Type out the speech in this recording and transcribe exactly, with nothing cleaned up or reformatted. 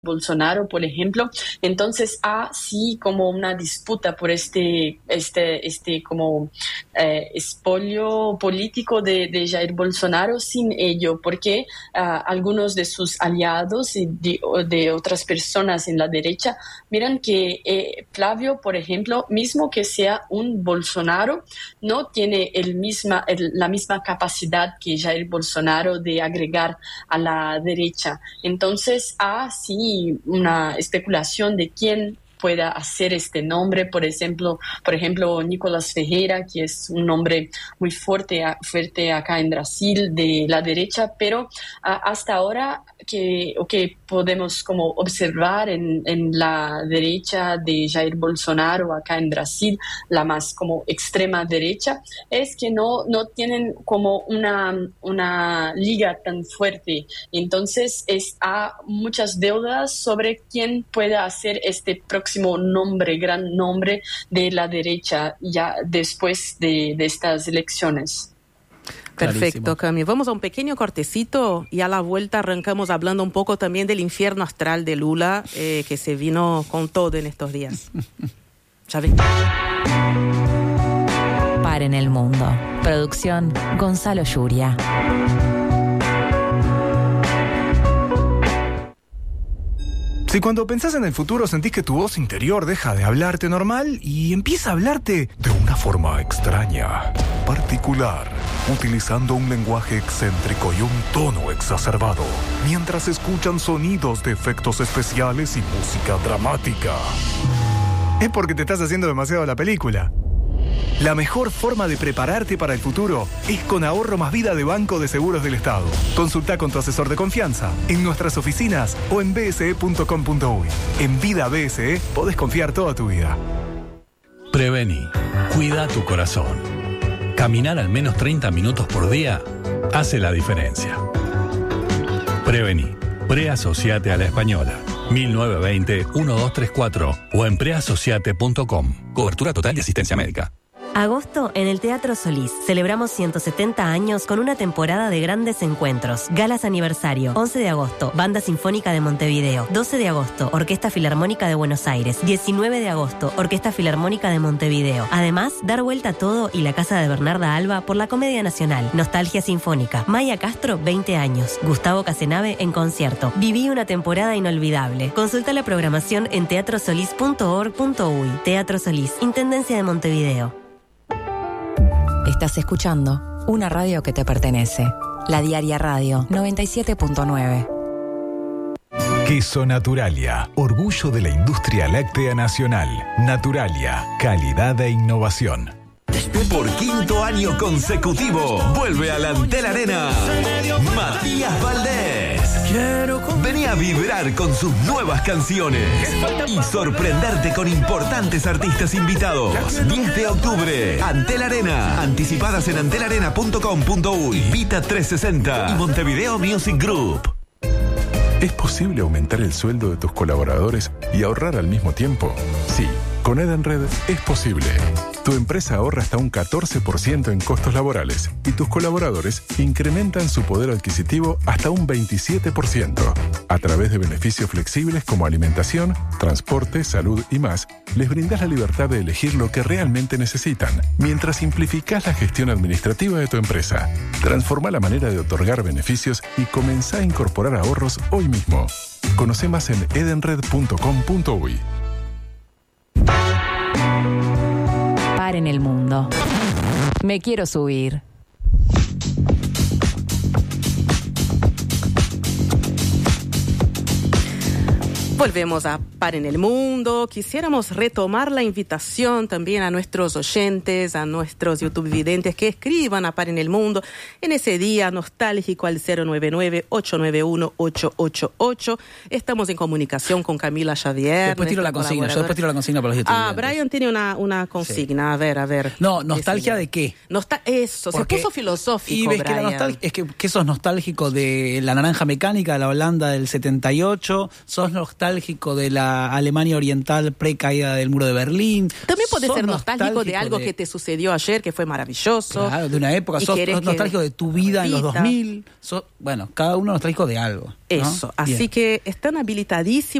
Bolsonaro, por ejemplo. Entonces hay sí como una disputa por este, este, este como eh, espolio político de, de Jair Bolsonaro sin ello, porque uh, algunos de sus aliados y de, de otras personas en la derecha miran que eh, Flavio, por ejemplo, mismo que sea un Bolsonaro, no tiene el misma, el, la misma capacidad que Jair Bolsonaro de agregar a la derecha. Entonces hay sí una especulación de quién pueda hacer este nombre, por ejemplo, por ejemplo, Nicolás Ferreira, que es un nombre muy fuerte, fuerte acá en Brasil, de la derecha, pero uh, hasta ahora que, que podemos como observar en, en la derecha de Jair Bolsonaro acá en Brasil, la más como extrema derecha, es que no, no tienen como una, una liga tan fuerte. Entonces, es, hay muchas deudas sobre quién pueda hacer este próximo nombre, gran nombre de la derecha ya después de, de estas elecciones. Perfecto, Cami. Vamos a un pequeño cortecito y a la vuelta arrancamos hablando un poco también del infierno astral de Lula, eh, que se vino con todo en estos días. Ya ven. Paren el mundo. Producción Gonzalo Yuria. Si cuando pensás en el futuro sentís que tu voz interior deja de hablarte normal y empieza a hablarte de una forma extraña, particular, utilizando un lenguaje excéntrico y un tono exacerbado, mientras escuchan sonidos de efectos especiales y música dramática, es porque te estás haciendo demasiado la película. La mejor forma de prepararte para el futuro es con Ahorro Más Vida de Banco de Seguros del Estado. Consulta con tu asesor de confianza en nuestras oficinas o en b s e punto com punto u y. En Vida B S E podés confiar toda tu vida. Prevení. Cuida tu corazón. Caminar al menos treinta minutos por día hace la diferencia. Prevení. Preasociate a la Española. mil novecientos veinte, doce treinta y cuatro o en preasociate punto com. Cobertura total de asistencia médica. Agosto en el Teatro Solís. Celebramos ciento setenta años con una temporada de grandes encuentros. Galas aniversario. once de agosto, Banda Sinfónica de Montevideo. doce de agosto, Orquesta Filarmónica de Buenos Aires. diecinueve de agosto, Orquesta Filarmónica de Montevideo. Además, dar vuelta a todo y la casa de Bernarda Alba por la Comedia Nacional. Nostalgia Sinfónica. Maya Castro, veinte años. Gustavo Casenave en concierto. Viví una temporada inolvidable. Consulta la programación en teatro solís punto org punto u y. Teatro Solís, Intendencia de Montevideo. Estás escuchando una radio que te pertenece. La Diaria Radio noventa y siete punto nueve. Queso Naturalia, orgullo de la industria láctea nacional. Naturalia, calidad e innovación. Por quinto año consecutivo, vuelve a la Antel Arena Matías Valdés. Vení a vibrar con sus nuevas canciones y sorprenderte con importantes artistas invitados. diez de octubre, Antel Arena. Anticipadas en antel arena punto com punto u y Vita trescientos sesenta y Montevideo Music Group. ¿Es posible aumentar el sueldo de tus colaboradores y ahorrar al mismo tiempo? Sí, con Edenred es posible. Tu empresa ahorra hasta un catorce por ciento en costos laborales y tus colaboradores incrementan su poder adquisitivo hasta un veintisiete por ciento. A través de beneficios flexibles como alimentación, transporte, salud y más, les brindas la libertad de elegir lo que realmente necesitan, mientras simplificás la gestión administrativa de tu empresa. Transforma la manera de otorgar beneficios y comenzá a incorporar ahorros hoy mismo. Conoce más en edenred punto com punto u y. En el mundo. Me quiero subir. Volvemos a Par en el Mundo. Quisiéramos retomar la invitación también a nuestros oyentes, a nuestros YouTube videntes que escriban a Par en el Mundo en ese día nostálgico al cero nueve nueve, ocho nueve uno, ocho ocho ocho. Estamos en comunicación con Camila Xavier. Después tiro la consigna, yo después tiro la consigna para los YouTube Ah, videntes. Brian tiene una, una consigna, sí. a ver, a ver. No, ¿nostalgia de qué? Nosta- eso, Porque, se puso filosófico, y ves Brian. que la nostalgia, es que, que sos nostálgico de la naranja mecánica, la Holanda del setenta y ocho, sos nostálgico nostálgico de la Alemania Oriental pre-caída del muro de Berlín. También podés sos ser nostálgico de algo de, que te sucedió ayer, que fue maravilloso. Claro, de una época. Sos nostálgico que... de tu vida en los dos mil. Sos, bueno, cada uno nostálgico de algo, ¿no? Eso, así Bien. que están habilitadísimos